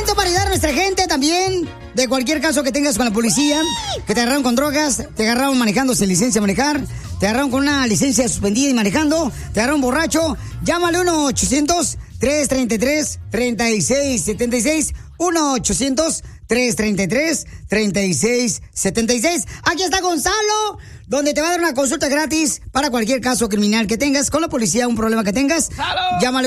momento para ayudar a nuestra gente también. De cualquier caso que tengas con la policía, que te agarraron con drogas, te agarraron manejando sin licencia de manejar, te agarraron con una licencia suspendida y manejando, te agarraron borracho, llámale 1-800-333-3676. 1-800-333-3676. Aquí está Gonzalo, donde te va a dar una consulta gratis para cualquier caso criminal que tengas con la policía, un problema que tengas. ¡Gonzalo! Llámale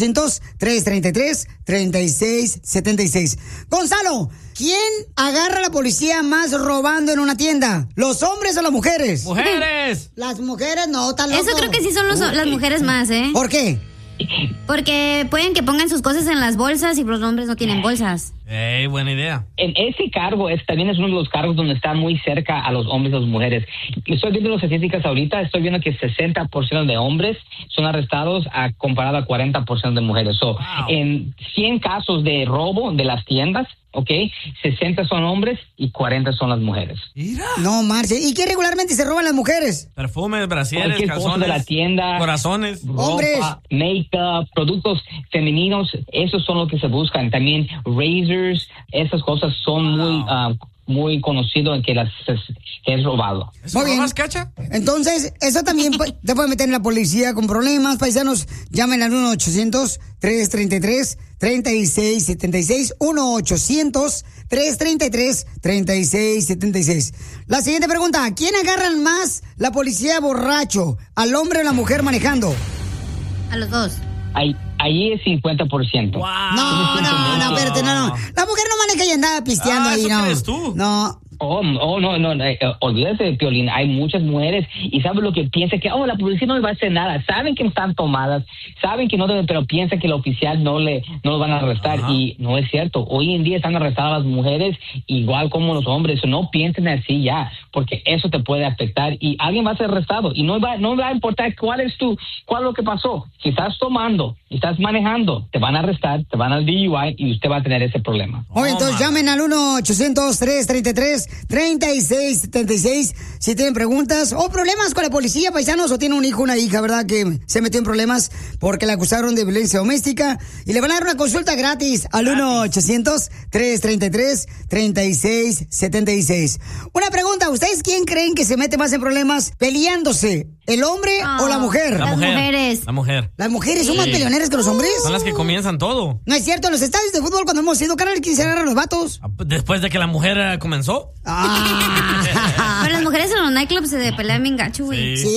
1-800-333-3676. Gonzalo, ¿quién agarra a la policía más robando en una tienda? ¿Los hombres o las mujeres? ¡Mujeres! Las mujeres no, tan loco. Eso creo que sí son las mujeres más, ¿eh? ¿Por qué? Porque pueden que pongan sus cosas en las bolsas y los hombres no tienen bolsas. Buena idea. En ese cargo también es uno de los cargos donde está muy cerca a los hombres y las mujeres. Estoy viendo las estadísticas ahorita, estoy viendo que 60% de hombres son arrestados comparado a 40% de mujeres. So, wow. En 100 casos de robo de las tiendas, 60 son hombres y 40 son las mujeres. Mira. No, Marce. ¿Y qué regularmente se roban las mujeres? Perfumes, brasieres, calzones, de la tienda, corazones, hombres, ropa, make-up, productos femeninos, esos son los que se buscan. También razors, esas cosas son muy conocido en que es robado. ¿Eso robas, Cacha? Entonces, eso también te puede meter en la policía con problemas. Paisanos, llamen al 1-800-333-3676. 1-800-333-3676. La siguiente pregunta, ¿quién agarran más la policía borracho? ¿Al hombre o la mujer manejando? A los dos. Ahí es 50%. Wow. No, espérate, no. La mujer no maneja y anda pisteando ahí, ¿eso no. crees tú? No. No, olvídate, Piolín, hay muchas mujeres y saben lo que piensan, que la policía no les va a hacer nada, saben que están tomadas, saben que no deben, pero piensan que el oficial no los van a arrestar. Ajá. Y no es cierto, hoy en día están arrestadas las mujeres igual como los hombres, no piensen así ya, porque eso te puede afectar y alguien va a ser arrestado y no va a importar cuál es lo que pasó. Si estás tomando, estás manejando, te van a arrestar, te van al DUI y usted va a tener ese problema. Entonces llamen al 1-800-333-3676 si tienen preguntas o problemas con la policía, paisanos, o tienen un hijo o una hija, ¿verdad? Que se metió en problemas porque la acusaron de violencia doméstica y le van a dar una consulta gratis al 1-800-333-3676. Una pregunta, ¿ustedes quién creen que se mete más en problemas peleándose? ¿El hombre o la mujer? Las mujeres. La mujer. ¿Las mujeres son más peleoneras que los hombres? Son las que comienzan todo. No es cierto, en los estadios de fútbol cuando hemos ido, carnal, ¿quién se agarra a los vatos? Después de que la mujer comenzó. Pero las mujeres en los nightclubs se pelean bien gacho, güey. Sí,